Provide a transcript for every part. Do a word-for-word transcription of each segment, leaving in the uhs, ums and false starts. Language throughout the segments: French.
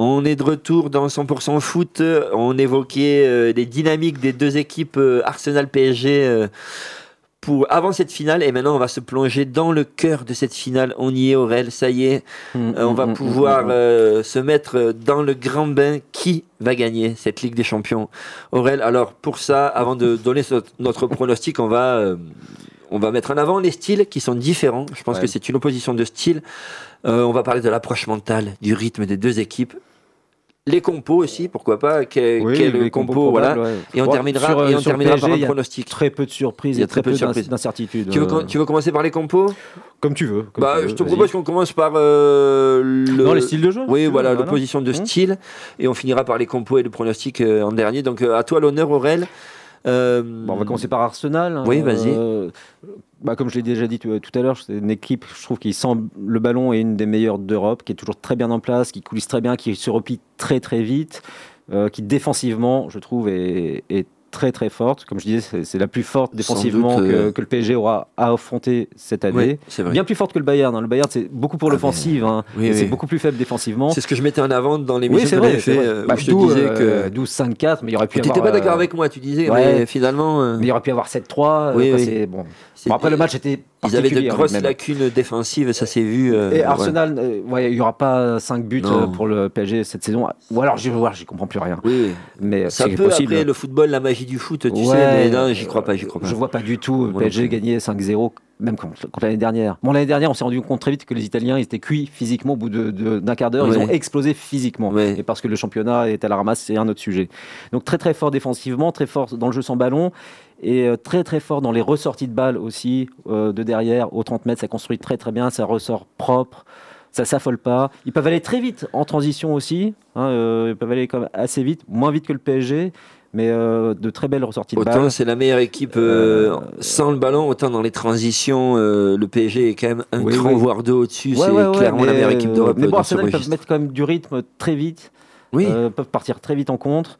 On est de retour dans cent pour cent foot. On évoquait euh, les dynamiques des deux équipes euh, Arsenal-P S G euh, pour, avant cette finale. Et maintenant, on va se plonger dans le cœur de cette finale. On y est, Aurel, ça y est. Mmh, euh, on va mmh, pouvoir mmh, euh, se mettre dans le grand bain. Qui va gagner cette Ligue des Champions? Aurel, alors pour ça, avant de donner notre pronostic, on va... Euh, On va mettre en avant les styles qui sont différents. Je pense ouais. que c'est une opposition de styles. Euh, on va parler de l'approche mentale, du rythme des deux équipes. Les compos aussi, pourquoi pas. Quel, oui, quel compo, voilà. Ouais. Et on bon, terminera, sur, et on terminera P S G, par un pronostic. Très peu de surprises, il y a très, très peu, peu d'incertitudes. Tu veux, tu veux commencer par les compos? Comme tu veux. Comme bah, tu veux je te propose qu'on commence par euh, le... non, les styles de jeu. Oui, voilà, voilà, l'opposition de style. Et on finira par les compos et le pronostic euh, en dernier. Donc, euh, à toi l'honneur, Aurel. Euh... Bon, on va commencer par Arsenal. Oui, vas-y. Euh, bah, comme je l'ai déjà dit tout, tout à l'heure, c'est une équipe, je trouve, qui sent le ballon est une des meilleures d'Europe, qui est toujours très bien en place, qui coulisse très bien, qui se replie très très vite, euh, qui défensivement, je trouve, est, est très très forte. Comme je disais, c'est, c'est la plus forte défensivement doute, euh... que, que le P S G aura à affronter cette année. Oui, c'est vrai. Bien plus forte que le Bayern. Hein. Le Bayern, c'est beaucoup pour ah l'offensive. Hein. Oui, oui. C'est beaucoup plus faible défensivement. C'est ce que je mettais en avant dans l'émission oui, c'est que vrai, j'avais fait. Euh, bah, où je te disais euh, que douze cinq quatre, mais il y aurait pu tu avoir... Tu n'étais pas d'accord euh... avec moi, tu disais, ouais. mais finalement... Euh... Mais il y aurait pu avoir sept trois. Oui, euh, oui. C'est... Bon. Bon, après, le match était... Ils avaient de grosses lacunes défensives, ça s'est vu. Euh, et Arsenal, ouais. Euh, ouais, il n'y aura pas cinq buts non. pour le P S G cette saison. Ou alors, j'y, j'y comprends plus rien. Oui, oui. Mais ça c'est peut, possible. Après, le football, la magie du foot, tu ouais, sais, mais non, j'y crois pas, j'y crois pas. Je vois pas du tout le P S G gagner cinq zéro, même contre, contre l'année dernière. Bon, l'année dernière, on s'est rendu compte très vite que les Italiens, ils étaient cuits physiquement au bout de, de, d'un quart d'heure. Ouais. Ils ont explosé physiquement. Ouais. Et parce que le championnat est à la ramasse, c'est un autre sujet. Donc, très, très fort défensivement, très fort dans le jeu sans ballon. Et euh, très très fort dans les ressorties de balles aussi, euh, de derrière, aux trente mètres, ça construit très très bien, ça ressort propre, ça s'affole pas. Ils peuvent aller très vite en transition aussi, hein, euh, ils peuvent aller quand même assez vite, moins vite que le P S G, mais euh, de très belles ressorties de balles. Autant c'est la meilleure équipe euh, euh, sans le ballon, autant dans les transitions, euh, le P S G est quand même un oui, cran, oui. voire deux au-dessus, ouais, c'est ouais, clairement ouais, la meilleure équipe d'Europe. Mais bon, Arsenal, ils peuvent mettre quand même du rythme très vite, oui. euh, peuvent partir très vite en contre.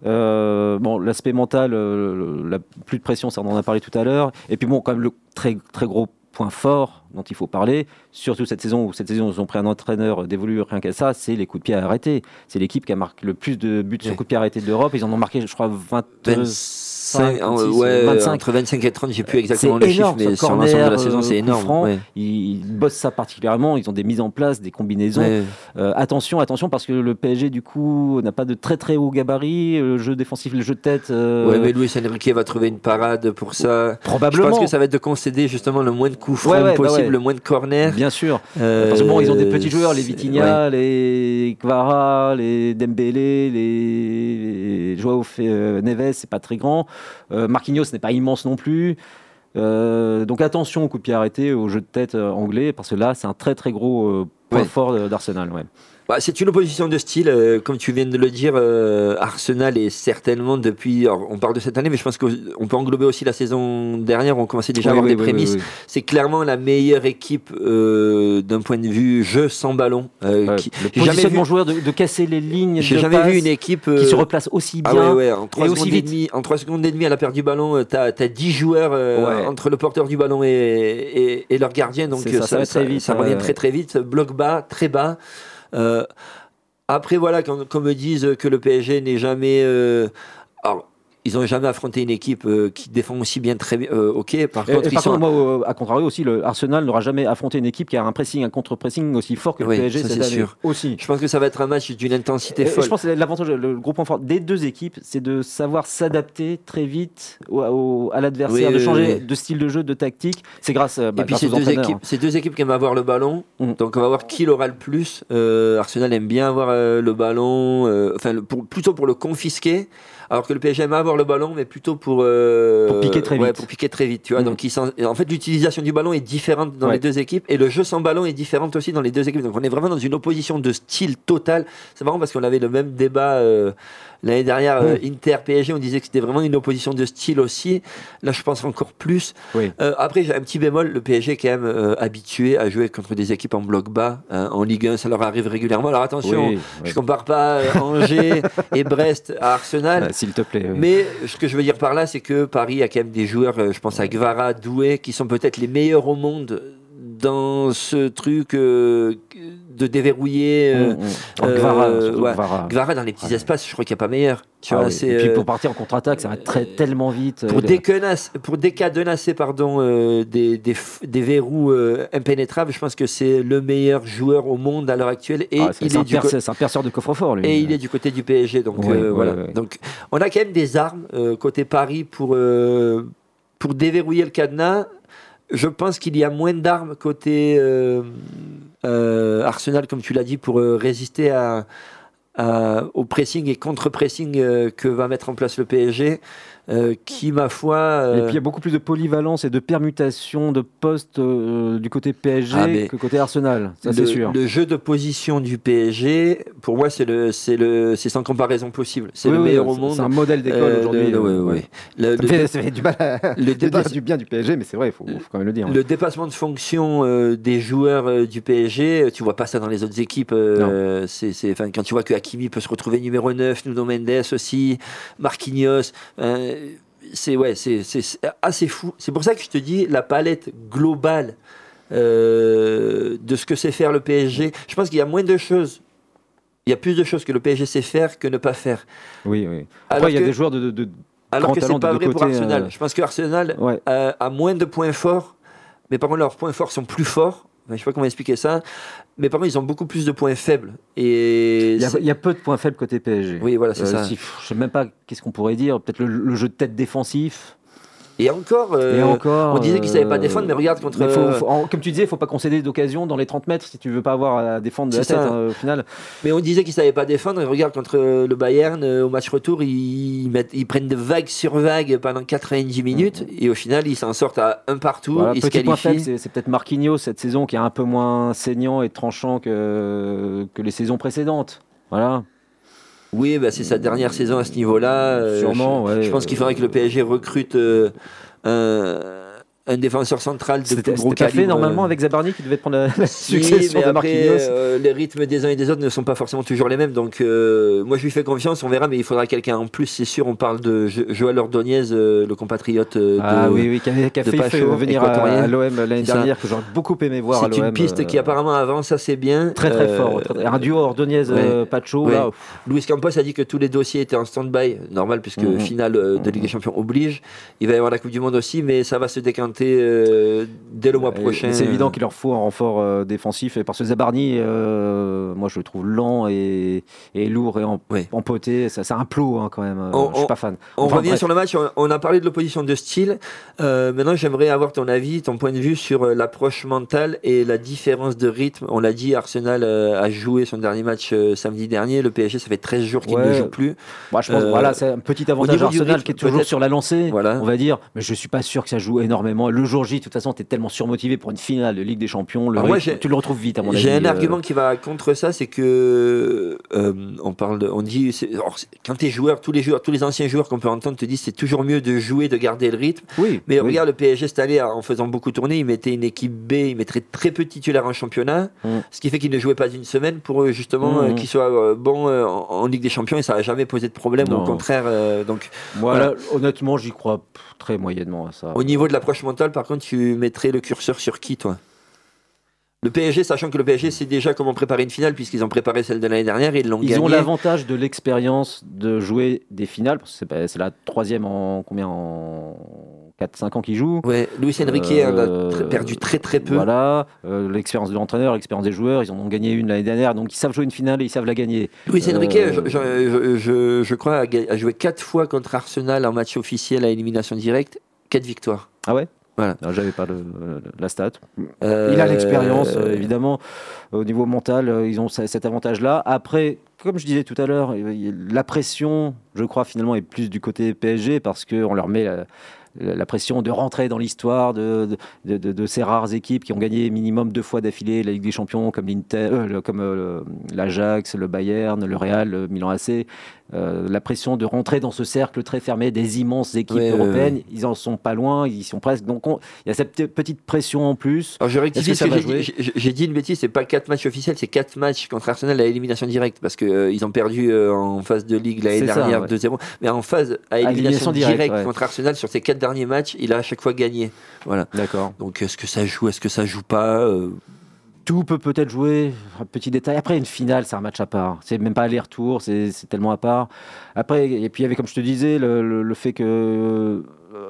Euh, bon, l'aspect mental, euh, la plus de pression, ça on en a parlé tout à l'heure. Et puis bon, quand même le très très gros point fort dont il faut parler, surtout cette saison où cette saison ils ont pris un entraîneur dévolu rien qu'à ça, c'est les coups de pied arrêtés. C'est l'équipe qui a marqué le plus de buts oui. sur coups de pied arrêtés d'Europe. Ils en ont marqué, je crois, vingt-cinq, vingt-cinq, ouais, vingt-cinq. Entre vingt-cinq et trente, j'ai plus exactement c'est le énorme, chiffre, mais sur l'ensemble de la saison, c'est énorme. Franc, ouais. ils, ils bossent ça particulièrement. Ils ont des mises en place, des combinaisons. Ouais. Euh, attention, attention, parce que le P S G du coup n'a pas de très très haut gabarit. Le jeu défensif, le jeu de tête. Euh... Ouais, mais Luis Enrique va trouver une parade pour ça. Probablement. Je pense que ça va être de concéder justement le moins de coups francs ouais, ouais, possible, bah ouais. le moins de corners. Bien sûr. Euh, Parce que bon, ils ont des petits joueurs, les Vitinha, ouais. les Kvara, les Dembélé, les, les Joao euh, Neves, c'est pas très grand. Euh, Marquinhos n'est pas immense non plus. Euh, donc attention au coup de pied arrêté, au jeu de tête euh, anglais, parce que là, c'est un très très gros euh, point ouais. fort d'Arsenal. Ouais. Bah, c'est une opposition de style, euh, comme tu viens de le dire. euh, Arsenal est certainement depuis, alors, on parle de cette année, mais je pense qu'on peut englober aussi la saison dernière, on commençait déjà oui, à avoir oui, des oui, prémices. Oui, oui. C'est clairement la meilleure équipe euh, d'un point de vue jeu sans ballon. Euh, ouais, qui, le positionnement joueur de, de casser les lignes. J'ai de jamais passe, vu une équipe euh, qui se replace aussi bien. Ah ouais, ouais, en trois et secondes aussi et demie, en trois secondes et demie à la perte du ballon, t'as as dix joueurs euh, ouais. entre le porteur du ballon et, et, et leur gardien, donc ça, ça, ça, ça, vite, ça revient ouais. très très vite. Bloc bas, très bas. Euh, Après, voilà, qu'on me dise que le P S G n'est jamais... Euh, alors, ils n'ont jamais affronté une équipe euh, qui défend aussi bien très bien. Euh, ok, par et, contre, et ils par sont... contre, moi, euh, à contrario aussi, le Arsenal n'aura jamais affronté une équipe qui a un pressing, un contre-pressing aussi fort que le oui, P S G ça, cette c'est année. Sûr. Aussi. Je pense que ça va être un match d'une intensité et, folle. Et je pense que l'avantage, le gros point fort des deux équipes, c'est de savoir s'adapter très vite au, au, à l'adversaire, oui, de changer oui. de style de jeu, de tactique. C'est grâce, bah, et puis grâce ces aux deux entraîneurs. Équipes, ces deux équipes qui aiment avoir le ballon, mmh. donc on va voir qui l'aura le plus. Euh, Arsenal aime bien avoir euh, le ballon, euh, enfin le, pour, plutôt pour le confisquer. Alors que le P S G aime avoir le ballon, mais plutôt pour, euh, pour piquer très vite. Ouais, pour piquer très vite, tu vois. Mmh. Donc, ils en fait, l'utilisation du ballon est différente dans ouais. les deux équipes et le jeu sans ballon est différent aussi dans les deux équipes. Donc, on est vraiment dans une opposition de style total. C'est marrant parce qu'on avait le même débat euh, l'année dernière, mmh. euh, Inter-P S G. On disait que c'était vraiment une opposition de style aussi. Là, je pense encore plus. Oui. Euh, après, j'ai un petit bémol. Le P S G est quand même euh, habitué à jouer contre des équipes en bloc bas. Hein, en Ligue un, ça leur arrive régulièrement. Alors, attention, oui, je oui. compare pas euh, Angers et Brest à Arsenal. Ah, s'il te plaît. Oui. Mais ce que je veux dire par là, c'est que Paris a quand même des joueurs, je pense à Kvara, Doué, qui sont peut-être les meilleurs au monde dans ce truc euh, de déverrouiller euh, mmh, mmh. Euh, Gvara, euh, ouais, Gvara. Gvara dans les petits ouais. espaces, je crois qu'il n'y a pas meilleur. Tu ah vois, oui. c'est, et puis euh, pour partir en contre-attaque, ça va très, tellement vite. Pour, décadenasser, pour décadenasser pardon, euh, des, des, des verrous euh, impénétrables, je pense que c'est le meilleur joueur au monde à l'heure actuelle. Et ah, c'est, il c'est, est un du perce, co- c'est un perceur de coffre-fort, lui. Et il est du côté du P S G. Donc, ouais, euh, ouais, voilà. Ouais. Donc on a quand même des armes euh, côté Paris pour, euh, pour déverrouiller le cadenas. Je pense qu'il y a moins d'armes côté euh, euh, Arsenal, comme tu l'as dit, pour euh, résister à, à, au pressing et contre-pressing euh, que va mettre en place le P S G. Euh, qui, ma foi... Euh... Et puis il y a beaucoup plus de polyvalence et de permutation de postes euh, du côté P S G ah, que côté Arsenal, ça le, c'est sûr. Le jeu de position du P S G, pour moi, c'est, le, c'est, le, c'est sans comparaison possible. C'est oui, le oui, meilleur c'est, au monde. C'est un modèle d'école euh, aujourd'hui. Le, euh, oui, oui. Le, ça, le, fait, ça fait du mal à le dépasse... dire du bien du P S G, mais c'est vrai, il faut, faut quand même le dire. Le hein. dépassement de fonction euh, des joueurs euh, du P S G, tu vois pas ça dans les autres équipes. Euh, c'est, c'est, quand tu vois que Hakimi peut se retrouver numéro neuf, Nuno Mendes aussi, Marquinhos... Euh, C'est, ouais, c'est, c'est, c'est assez fou. C'est pour ça que je te dis la palette globale euh, de ce que sait faire le P S G. Je pense qu'il y a moins de choses. Il y a plus de choses que le P S G sait faire que ne pas faire. Oui, oui. Après, alors il y a que, des joueurs de, de, de alors que c'est pas vrai côté, pour Arsenal. Euh... Je pense que Arsenal ouais. a, a moins de points forts, mais par contre leurs points forts sont plus forts. Je ne sais pas comment expliquer ça, mais par contre, ils ont beaucoup plus de points faibles. Et il, y a, il y a peu de points faibles côté P S G. Oui, voilà, c'est euh, ça. Si, je ne sais même pas qu'est-ce qu'on pourrait dire. Peut-être le, le jeu de tête défensif. Et encore, euh, et encore, on disait qu'ils ne savaient pas défendre, mais regarde contre... Mais faut, faut, en, comme tu disais, il ne faut pas concéder d'occasion dans les trente mètres si tu ne veux pas avoir à défendre de c'est la ça. tête hein, au final. Mais on disait qu'ils ne savaient pas défendre, et regarde contre le Bayern, euh, au match retour, ils, ils, mettent, ils prennent de vague sur vague pendant quatre-vingt-dix minutes, mmh. et au final, ils s'en sortent à un partout, voilà, ils petit se qualifient. Point faible, c'est, c'est peut-être Marquinhos cette saison qui est un peu moins saignant et tranchant que, que les saisons précédentes. Voilà. Oui, bah, c'est sa dernière saison à ce niveau-là. Euh, Sûrement, je, ouais. Je pense qu'il faudrait que le P S G recrute euh, un, un défenseur central de c'était, plus gros c'était calibre. C'était fait normalement avec Zabarni qui devait prendre la, la si, succession mais de après, Marquinhos. Euh, les rythmes des uns et des autres ne sont pas forcément toujours les mêmes. Donc, euh, moi, je lui fais confiance, on verra, mais il faudra quelqu'un en plus, c'est sûr. On parle de jo- Joël Ordonez, euh, le compatriote euh, ah, de. oui, oui, qui a, qui a fait Pacho, venir à, à l'O M l'année c'est dernière, ça. que j'aurais beaucoup aimé voir c'est à l'O M. C'est une piste euh, qui apparemment avance assez bien. Très, très euh, fort. Très, un duo Ordonez-Pacho. Ouais. Ouais. Ouais. Luis Campos a dit que tous les dossiers étaient en stand-by, normal, puisque mmh. finale euh, de Ligue des Champions oblige. Il va y avoir la Coupe du Monde aussi, mais ça va se décanter euh, dès le mois prochain. C'est évident qu'il leur faut un renfort euh, défensif, et parce que Zabarni, euh, moi je le trouve lent et, et lourd et em, ouais. empoté. Ça, c'est un plot hein, quand même. Euh, on, je suis pas fan. On enfin, revient bref. sur le match. On, on a parlé de l'opposition de style. Euh, maintenant, j'aimerais avoir ton avis, ton point de vue sur euh, l'approche mentale et la différence de rythme. On l'a dit, Arsenal euh, a joué son dernier match euh, samedi dernier. Le P S G, ça fait treize jours qu'il ouais. ne joue plus. Bah, je pense euh, voilà, c'est un petit avantage Arsenal rythme, qui est toujours peut-être. sur la lancée. Voilà. On va dire, mais je suis pas sûr que ça joue énormément. Le jour J, de toute façon, tu es tellement surmotivé pour une finale de Ligue des Champions, le rythme, moi, tu le retrouves vite à mon avis. J'ai un euh... argument qui va contre ça, c'est que euh, on parle, de, on dit, c'est, alors, quand t'es joueur, tous les joueurs, tous les anciens joueurs qu'on peut entendre te disent c'est toujours mieux de jouer, de garder le rythme. Oui. Mais oui. regarde le P S G cette année, en faisant beaucoup tourner, il mettait une équipe B, il mettrait très peu de titulaires en championnat, mm. ce qui fait qu'il ne jouait pas une semaine pour justement mm. euh, qu'il soit euh, bon euh, en, en Ligue des Champions et ça n'a jamais posé de problème. Non. Au contraire, euh, donc. Moi, voilà. là, honnêtement, j'y crois pff, très moyennement à ça. Au niveau de l'approche mentale, par contre, tu mettrais le curseur sur qui, toi? Le P S G, sachant que le P S G sait déjà comment préparer une finale, puisqu'ils ont préparé celle de l'année dernière, et ils l'ont ils gagnée. Ils ont l'avantage de l'expérience de jouer des finales, parce que c'est, pas, c'est la troisième en combien en quatre cinq ans qu'ils jouent. Ouais, Luis Enrique euh, a très, perdu très très peu. Voilà, euh, l'expérience de l'entraîneur, l'expérience des joueurs, ils en ont gagné une l'année dernière, donc ils savent jouer une finale et ils savent la gagner. Luis Enrique, euh, je, je, je, je crois, a joué quatre fois contre Arsenal en match officiel à élimination directe, quatre victoires. Ah ouais? Voilà. Non, j'avais pas le, la stat. Euh, il a l'expérience, euh, évidemment. Au niveau mental, ils ont cet avantage-là. Après, comme je disais tout à l'heure, la pression, je crois, finalement, est plus du côté P S G parce qu'on leur met la, la pression de rentrer dans l'histoire de, de, de, de ces rares équipes qui ont gagné minimum deux fois d'affilée la Ligue des Champions, comme, l'Inter, euh, comme euh, l'Ajax, le Bayern, le Real, le Milan A C. euh, la pression de rentrer dans ce cercle très fermé des immenses équipes ouais, européennes. Ouais. Ils en sont pas loin, ils sont presque. Donc on, il y a cette petite pression en plus. Alors je rectifie ce que, que j'ai, dit, j'ai dit une bêtise, c'est pas quatre matchs officiels, c'est quatre matchs contre Arsenal à élimination directe parce que euh, ils ont perdu euh, en phase de ligue l'année c'est dernière ça, ouais. deux zéro, mais en phase à élimination, à élimination directe, directe ouais. contre Arsenal sur ces quatre derniers matchs, il a à chaque fois gagné. Voilà. D'accord. Donc est-ce que ça joue, est-ce que ça joue pas euh... Tout peut peut-être jouer, un petit détail. Après, une finale, c'est un match à part. C'est même pas aller-retour, c'est, c'est tellement à part. Après, et puis il y avait, comme je te disais, le, le, le fait que euh,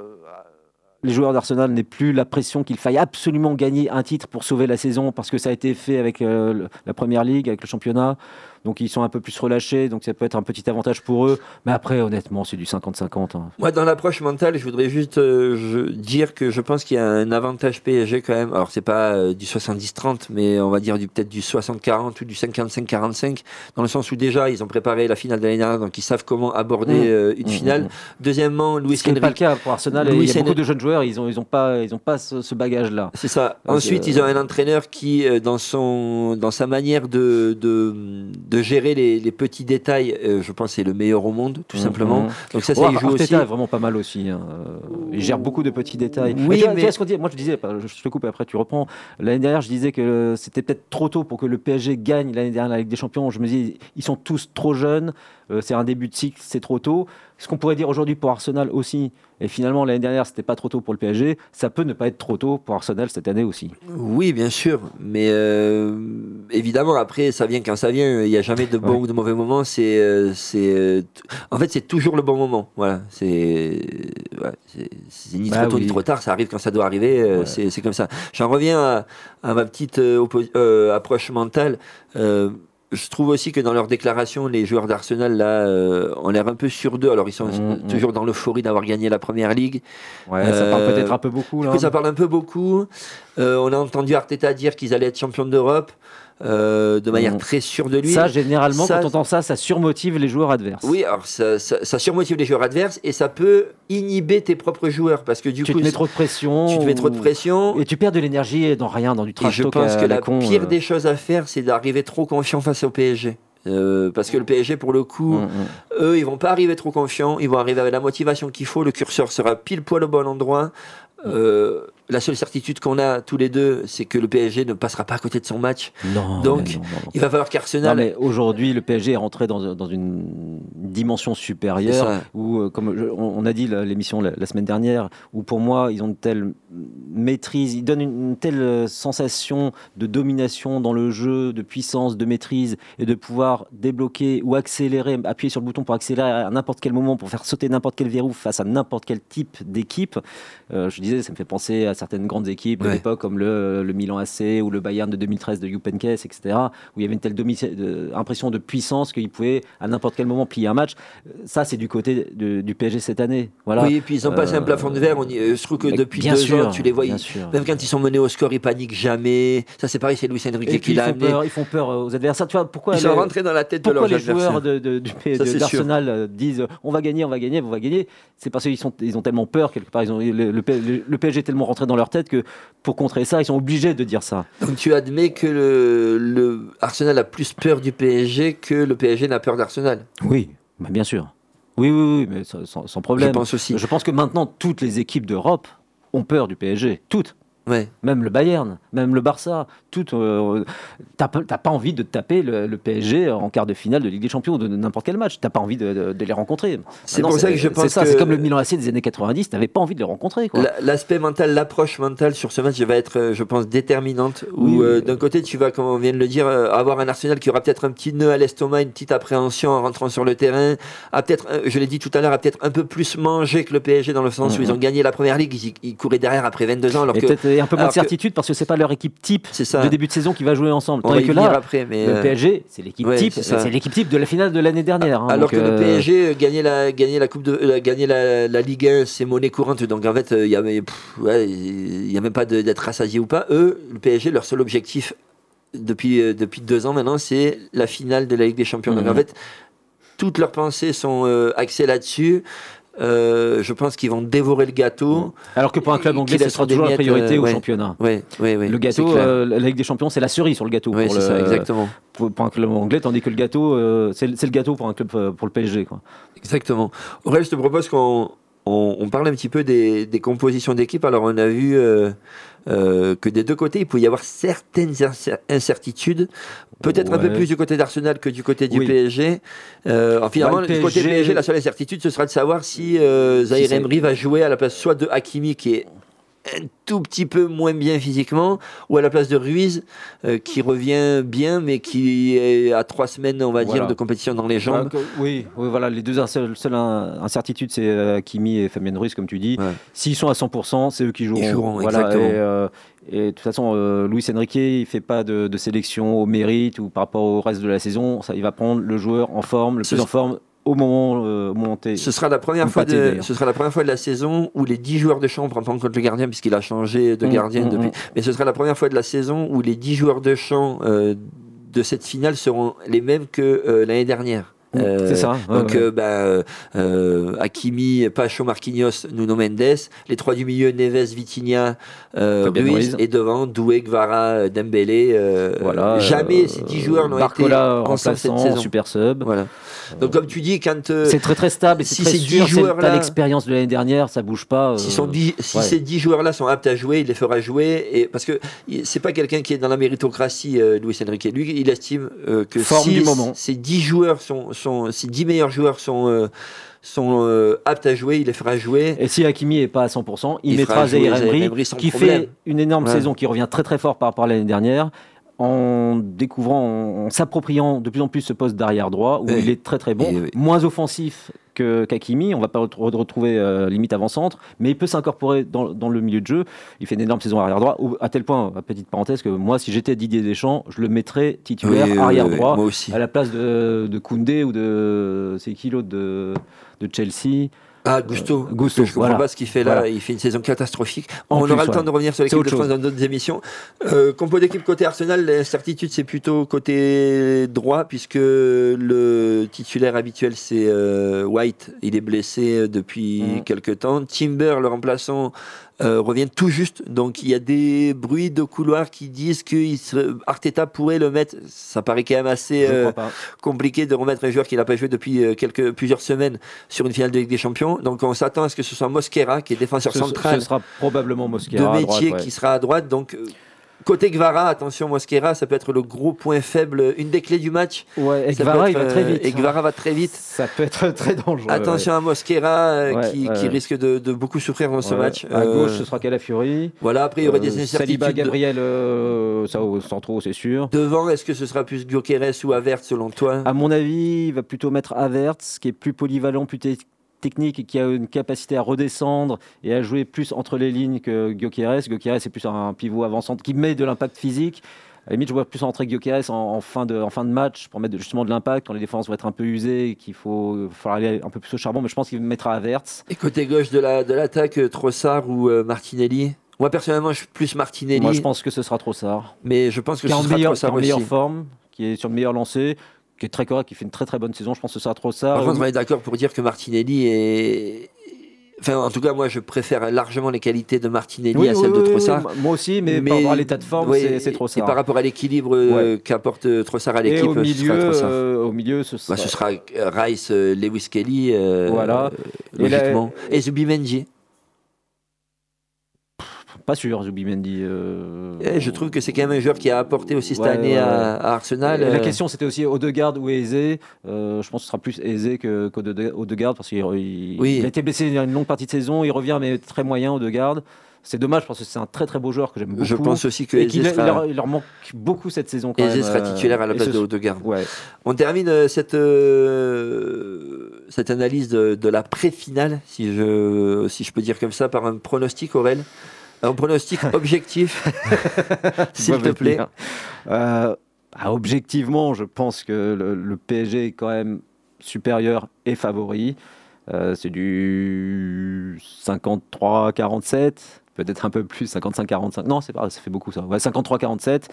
les joueurs d'Arsenal n'aient plus la pression qu'il faille absolument gagner un titre pour sauver la saison, parce que ça a été fait avec euh, la Première Ligue, avec le championnat. Donc ils sont un peu plus relâchés, donc ça peut être un petit avantage pour eux. Mais après, honnêtement, c'est du cinquante cinquante. Hein. Moi, dans l'approche mentale, je voudrais juste euh, je, dire que je pense qu'il y a un avantage P S G quand même. Alors, c'est pas euh, du soixante-dix trente, mais on va dire du, peut-être du soixante quarante ou du cinquante-cinq quarante-cinq, dans le sens où déjà, ils ont préparé la finale de l'année dernière, donc ils savent comment aborder mmh. euh, une mmh. finale. Deuxièmement, Luis Ce qui n'est pas le cas pour Arsenal. Louis il y a Henry... beaucoup de jeunes joueurs, ils n'ont ils ont pas, ils ont pas ce, ce bagage-là. C'est ça. Donc, Ensuite, euh... ils ont un entraîneur qui, dans, son, dans sa manière de, de, de gérer les, les petits détails, euh, je pense que c'est le meilleur au monde, tout mmh, simplement. Mmh. Donc ça, ça oh, y joue Arteta aussi. est vraiment pas mal aussi. Hein. Il gère beaucoup de petits détails. Oui, mais, tu vois, mais... tu vois ce qu'on dit, moi je disais, je te coupe après, tu reprends. L'année dernière, je disais que c'était peut-être trop tôt pour que le P S G gagne l'année dernière la Ligue des Champions. Je me dis, ils sont tous trop jeunes. Euh, c'est un début de cycle, c'est trop tôt. Ce qu'on pourrait dire aujourd'hui pour Arsenal aussi, et finalement l'année dernière c'était pas trop tôt pour le P S G, ça peut ne pas être trop tôt pour Arsenal cette année aussi. Oui, bien sûr, mais euh, évidemment après ça vient quand ça vient. Il n'y a jamais de bons ouais. ou de mauvais moments. C'est, euh, c'est, euh, en fait c'est toujours le bon moment. Voilà, c'est, ouais, c'est, c'est ni bah trop tôt oui. ni trop tard. Ça arrive quand ça doit arriver. Euh, ouais. c'est, c'est comme ça. J'en reviens à, à ma petite euh, oppo- euh, approche mentale. Euh, Je trouve aussi que dans leurs déclarations, les joueurs d'Arsenal là, euh, ont l'air un peu sur d'eux. Alors ils sont mmh, toujours mmh. dans l'euphorie d'avoir gagné la Première Ligue. Ouais, euh, ça parle peut-être un peu beaucoup là. Ça parle un peu beaucoup. Euh, on a entendu Arteta dire qu'ils allaient être champions d'Europe. Euh, de manière mmh. très sûre de lui. Ça, généralement, ça, quand on entend ça, ça surmotive les joueurs adverses. Oui, alors ça, ça, ça surmotive les joueurs adverses et ça peut inhiber tes propres joueurs parce que du tu coup, te mets trop de pression. Tu te mets trop de pression et tu perds de l'énergie dans rien, dans du trash talk. Je pense à que la, la con, pire euh... des choses à faire, c'est d'arriver trop confiant face au P S G. Euh, parce que le P S G, pour le coup, mmh, mmh. eux, ils vont pas arriver trop confiants. Ils vont arriver avec la motivation qu'il faut. Le curseur sera pile poil au bon endroit. Euh, la seule certitude qu'on a tous les deux, c'est que le P S G ne passera pas à côté de son match. Non, Donc, non, non, non. il va falloir qu'Arsenal. Non, mais aujourd'hui, le P S G est rentré dans, dans une dimension supérieure où, comme je, on a dit l'émission la, la semaine dernière, où pour moi, ils ont une telle maîtrise, ils donnent une, une telle sensation de domination dans le jeu, de puissance, de maîtrise et de pouvoir débloquer ou accélérer, appuyer sur le bouton pour accélérer à n'importe quel moment, pour faire sauter n'importe quel verrou face à n'importe quel type d'équipe. Euh, je disais, ça me fait penser à certaines grandes équipes ouais. de l'époque comme le, le Milan A C ou le Bayern de deux mille treize de Jupp Heynckes, et cetera, où il y avait une telle domi- de, impression de puissance qu'ils pouvaient à n'importe quel moment plier un match. Ça, c'est du côté de, du P S G cette année. Voilà. Oui, et puis ils ont passé euh, un plafond de verre. On y, je trouve que depuis deux sûr, ans, tu les vois, ils, même quand ils sont menés au score, ils paniquent jamais. Ça, c'est pareil, c'est Luis Enrique qui l'a amené. Peur, ils font peur aux adversaires. Tu vois, pourquoi ils sont rentrés dans la tête de leurs adversaires. Pourquoi les joueurs de, de, du P S G, d'Arsenal sûr. disent on va gagner, on va gagner, on va gagner. C'est parce qu'ils sont, ils ont tellement peur quelque part. Ils ont, le, le, le P S G est tellement rentré dans leur tête que pour contrer ça, ils sont obligés de dire ça. Donc tu admets que le, le Arsenal a plus peur du P S G que le P S G n'a peur d'Arsenal. Oui, bah bien sûr. Oui, oui, oui, mais sans, sans problème. Je pense aussi. Je pense que maintenant, toutes les équipes d'Europe ont peur du P S G. Toutes. Ouais. Même le Bayern, même le Barça, tout. Euh, t'as, t'as pas envie de taper le, le P S G en quart de finale de Ligue des Champions ou de n'importe quel match. T'as pas envie de, de, de les rencontrer. C'est pour ça que je pense c'est ça, que c'est comme le Milan A C des années quatre-vingt-dix. T'avais pas envie de les rencontrer. Quoi. L'aspect mental, l'approche mentale sur ce match va être, je pense, déterminante. Où oui, euh, d'un côté, tu vas, comme on vient de le dire, avoir un Arsenal qui aura peut-être un petit nœud à l'estomac, une petite appréhension en rentrant sur le terrain. A peut-être, je l'ai dit tout à l'heure, a peut-être un peu plus mangé que le P S G dans le sens mmh. où ils ont gagné la première ligue. Ils, ils couraient derrière après vingt-deux ans. Alors et que, peut-être un peu moins de certitude. Parce que c'est pas leur équipe type de début de saison qui va jouer ensemble. Tandis que là, après, mais le P S G, c'est l'équipe ouais, type, c'est, c'est l'équipe type de la finale de l'année dernière. Hein, Alors donc, que euh... le P S G gagner la gagner la coupe de euh, gagner la, la Ligue un, c'est monnaie courante. Donc en fait, il euh, y a pff, ouais, il y a même pas de, d'être rassasié ou pas. Eux, le P S G, leur seul objectif depuis euh, depuis deux ans maintenant, c'est la finale de la Ligue des Champions. Mmh. Donc en fait, toutes leurs pensées sont euh, axées là-dessus. euh, je pense qu'ils vont dévorer le gâteau. Alors que pour un club anglais, ce sera toujours la priorité euh, au ouais, championnat. Ouais, ouais, ouais, le gâteau, euh, la Ligue des Champions, c'est la cerise sur le gâteau. Ouais, pour c'est le, ça, exactement. Pour, pour un club anglais, tandis que le gâteau, euh, c'est, c'est le gâteau pour un club, pour le P S G, quoi. Exactement. Aurel, je te propose qu'on on, on parle un petit peu des, des compositions d'équipe. Alors, on a vu euh, euh, que des deux côtés, il peut y avoir certaines incertitudes. Peut-être ouais. un peu plus du côté d'Arsenal que du côté du oui. P S G. Euh, finalement, bah, du côté P S G, la seule incertitude, ce sera de savoir si euh, Zahir Emery va jouer à la place soit de Hakimi, qui est un tout petit peu moins bien physiquement, ou à la place de Ruiz, euh, qui revient bien, mais qui est à trois semaines, on va voilà. dire, de compétition dans les jambes. Bah, oui, oui, voilà, les deux seules seule incertitudes, c'est Hakimi et Fabien Ruiz, comme tu dis. Ouais. S'ils sont à cent pour cent, c'est eux qui joueront. Ils joueront, voilà, exactement. Et, euh, et de toute façon, euh, Luis Enrique, il ne fait pas de, de sélection au mérite ou par rapport au reste de la saison. Ça, il va prendre le joueur en forme, le plus c'est... en forme, au moment, euh, au moment T. Ce sera la première fois de, ce sera la première fois de la saison où les dix joueurs de champ, on prend pas en compte le gardien puisqu'il a changé de gardien mmh, depuis, mmh. mais ce sera la première fois de la saison où les dix joueurs de champ euh, de cette finale seront les mêmes que euh, l'année dernière. Euh, c'est ça. Ouais, donc, ouais. Euh, bah, euh, Hakimi, Pacho, Marquinhos, Nuno Mendes. Les trois du milieu, Neves, Vitinha, euh, Ruiz, Ruiz. Et devant, Doué, Gvara, Dembélé. Euh, voilà, jamais euh, ces dix joueurs n'ont Barcola été ensemble cette saison. Super sub. Voilà. Donc, comme tu dis, quand euh, c'est très très stable et c'est si très ces sûr, dix joueurs là, l'expérience de l'année dernière, ça bouge pas. Euh, si, sont dix, si ouais. ces dix joueurs-là sont aptes à jouer, il les fera jouer. Et parce que c'est pas quelqu'un qui est dans la méritocratie, euh, Luis Enrique. Lui, il estime euh, que Forme si du moment. ces dix joueurs sont, sont si dix meilleurs joueurs sont euh, sont euh, aptes à jouer, il les fera jouer. Et si Hakimi est pas à cent pour cent, il, il mettra Zahir Emery, qui problème. fait une énorme ouais. saison, qui revient très très fort par rapport à l'année dernière, en découvrant, en s'appropriant de plus en plus ce poste d'arrière droit, où et il est très très bon, et moins offensif que qu'Hakimi, on va pas le retrouver euh, limite avant-centre, mais il peut s'incorporer dans, dans le milieu de jeu. Il fait une énorme saison arrière droit, à tel point, petite parenthèse, que moi, si j'étais Didier Deschamps, je le mettrais titulaire oui, arrière oui, droit, oui, à la place de, de Koundé ou de c'est qui l'autre de, de Chelsea. Ah, Gusto. Euh, Gusto, je comprends voilà. pas ce qu'il fait là. Voilà. Il fait une saison catastrophique. En On plus, aura le ouais. temps de revenir sur l'équipe de France dans d'autres émissions. Euh, compo d'équipe côté Arsenal, l'incertitude c'est plutôt côté droit puisque le titulaire habituel c'est euh, White. Il est blessé depuis mmh. quelques temps. Timber, le remplaçant, Euh, revient tout juste, donc il y a des bruits de couloir qui disent que il se... Arteta pourrait le mettre. Ça paraît quand même assez euh, compliqué de remettre un joueur qui n'a pas joué depuis euh, quelques plusieurs semaines sur une finale de Ligue des Champions. Donc on s'attend à ce que ce soit Mosquera qui est défenseur ce, central. Ce sera probablement Mosquera de métier à droite, qui ouais. sera à droite. Donc euh, côté Gvara, attention Mosquera, ça peut être le gros point faible, une des clés du match. Ouais, et Gvara, il va très vite. Et Gvara va très vite. Ça peut être très dangereux. Attention ouais. à Mosquera euh, ouais, qui, ouais, qui ouais. risque de, de beaucoup souffrir dans ce ouais. match. À euh, gauche, ce sera Calafiori. Voilà, après il y aurait euh, des incertitudes. Saliba, Gabriel, euh, ça sans trop, c'est sûr. Devant, est-ce que ce sera plus Gyökeres ou Havertz selon toi? À mon avis, il va plutôt mettre Havertz, qui est plus polyvalent, plus t- technique et qui a une capacité à redescendre et à jouer plus entre les lignes que Gyökeres. Gyökeres c'est plus un pivot avançant qui met de l'impact physique. À la limite, je vois plus entrer Gyökeres en, en, fin de, en fin de match pour mettre justement de l'impact quand les défenses vont être un peu usées et qu'il faut falloir aller un peu plus au charbon. Mais je pense qu'il mettra Havertz. Et côté gauche de, la, de l'attaque, Trossard ou euh, Martinelli? Moi personnellement, je suis plus Martinelli. Moi, je pense que ce sera Trossard. Mais je pense que qui ce sera meilleur, Trossard qui est en aussi. meilleure forme, qui est sur le meilleur lancé, qui est très correct, qui fait une très très bonne saison. Je pense que ce sera Trossard. Par contre, on est d'accord pour dire que Martinelli est... Enfin, en tout cas, moi, je préfère largement les qualités de Martinelli oui, à celles oui, de Trossard. Oui, moi aussi, mais, mais par rapport à l'état de forme, oui, c'est, c'est Trossard. Et par rapport à l'équilibre euh, ouais. qu'apporte Trossard à l'équipe, et au milieu, ce sera Trossard. Euh, au milieu, ce sera, bah, ce sera Rice, euh, Lewis Kelly, euh, voilà. euh, logiquement. Et, la... et Zubimendi. Pas sûr, Zubimendi. Euh... Et je trouve que c'est quand même un joueur qui a apporté aussi cette ouais, année ouais, à, à Arsenal. Et la question, c'était aussi Odegaard ou Eze. Euh, je pense que ce sera plus Eze que, qu'Odegaard parce qu'il il, oui. il a été blessé une longue partie de saison. Il revient, mais très moyen, Odegaard. C'est dommage parce que c'est un très très beau joueur que j'aime beaucoup. Je pense aussi que Eze sera... il, leur, il leur manque beaucoup cette saison. Quand Eze même. sera titulaire à la place ce... de Odegaard. Ouais. On termine cette, euh, cette analyse de, de la pré-finale, si je, si je peux dire comme ça, par un pronostic, Aurel. Un pronostic objectif, s'il te plaît. Euh, ah, objectivement, je pense que le, le P S G est quand même supérieur et favori. Euh, c'est du cinquante-trois quarante-sept, peut-être un peu plus, cinquante-cinq quarante-cinq. Non, c'est pas, ça fait beaucoup ça. Ouais, cinquante-trois quarante-sept.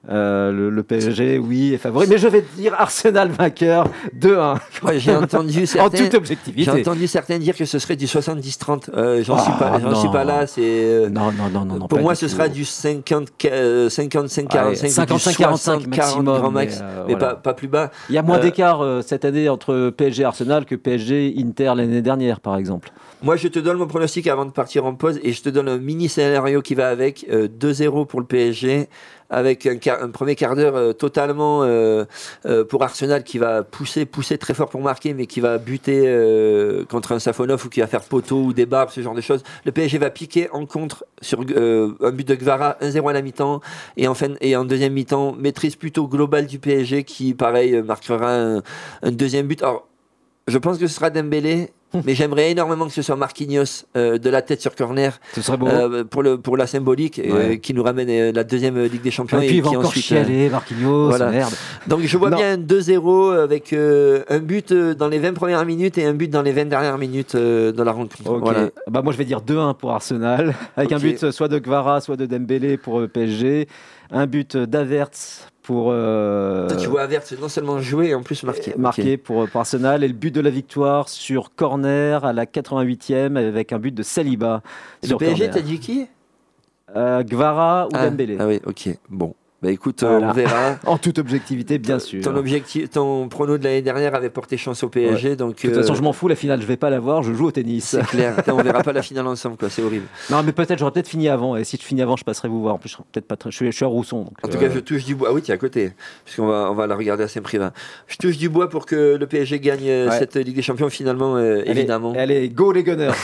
Euh, le, le P S G, oui, est favori. Mais je vais te dire Arsenal vainqueur deux un. Ouais, j'ai entendu certains, en toute objectivité. J'ai entendu certains dire que ce serait du soixante-dix trente. Euh, j'en oh, suis pas, j'en suis pas là. C'est, euh, non, non, non, non, non. Pour moi, ce tout. sera du cinquante, euh, cinquante-cinq quarante-cinq, cinquante-cinq quarante-cinq maximum, grand max, mais, euh, mais voilà. pas, pas plus bas. Il y a moins euh, d'écart euh, cette année entre P S G et Arsenal que P S G Inter l'année dernière, par exemple. Moi, je te donne mon pronostic avant de partir en pause et je te donne un mini scénario qui va avec euh, deux zéro pour le P S G, avec un, un premier quart d'heure euh, totalement euh, euh, pour Arsenal qui va pousser, pousser très fort pour marquer, mais qui va buter euh, contre un Safonov ou qui va faire poteau ou des barbes, ce genre de choses. Le P S G va piquer en contre sur euh, un but de Gvara, un zéro à la mi-temps, et en, fin, et en deuxième mi-temps, maîtrise plutôt globale du P S G qui, pareil, marquera un, un deuxième but. Alors, je pense que ce sera Dembélé. Mais j'aimerais énormément que ce soit Marquinhos euh, de la tête sur corner. Ce serait beau. Euh, pour, le, pour la symbolique, ouais. euh, qui nous ramène euh, la deuxième Ligue des Champions. Et puis et il va qui encore ensuite, chialer, Marquinhos, voilà. Merde. Donc je vois non. bien un deux zéro avec euh, un but dans les vingt premières minutes et un but dans les vingt dernières minutes euh, de la rencontre. Okay. Voilà. Bah moi je vais dire deux un pour Arsenal, avec okay. un but soit de Gvara, soit de Dembélé pour le P S G. Un but d'Havertz pour. Euh, Toi, tu vois Havertz non seulement jouer et en plus marquer. Marqué okay. pour, pour Arsenal. Et le but de la victoire sur corner à la quatre-vingt-huitième avec un but de Saliba. Et sur le P S G, corner. T'as dit qui euh, Gvara ou ah, Dembélé. Ah oui, ok. Bon. Bah écoute, voilà. on verra. En toute objectivité, bien sûr. Ton, objectif, ton prono de l'année dernière avait porté chance au P S G. Ouais. Donc, de toute façon, euh... je m'en fous, la finale, je vais pas la voir, je joue au tennis. C'est clair, on verra pas la finale ensemble, quoi. C'est horrible. Non, mais peut-être, j'aurais peut-être fini avant. Et si je finis avant, je passerai vous voir. En plus, je, peut-être pas très... je, suis, je suis à Rousson. Donc, en tout euh... cas, je touche du bois. Ah oui, tu es à côté. Puisqu'on va, on va la regarder à Saint-Privat. Je touche du bois pour que le P S G gagne ouais. cette Ligue des Champions, finalement, euh, allez, évidemment. Allez, go les Gunners.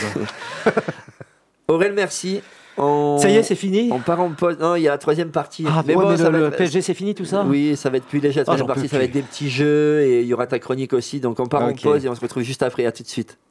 Aurel, merci. On... Ça y est, c'est fini. On part en pause. Non, il y a la troisième partie. Ah, mais, ouais, bon, mais ça le, va être... le P S G, c'est fini tout ça. Oui, ça va être plus léger. La troisième ah, partie, ça va être des petits jeux et il y aura ta chronique aussi. Donc on part okay. en pause et on se retrouve juste après. À tout de suite.